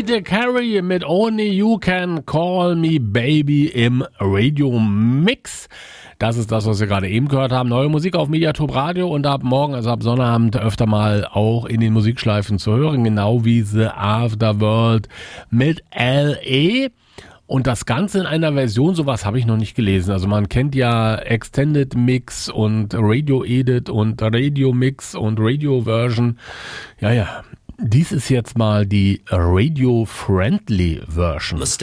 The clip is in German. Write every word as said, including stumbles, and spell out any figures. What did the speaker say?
Mariah Carey mit Only You Can Call Me Baby im Radio Mix. Das ist das, was wir gerade eben gehört haben. Neue Musik auf Mediatop Radio und ab morgen, also ab Sonnabend, öfter mal auch in den Musikschleifen zu hören. Genau wie The Afterworld mit L A. Und das Ganze in einer Version, sowas habe ich noch nicht gelesen. Also man kennt ja Extended Mix und Radio Edit und Radio Mix und Radio Version. Ja, ja. Dies ist jetzt mal die Radio-Friendly Version.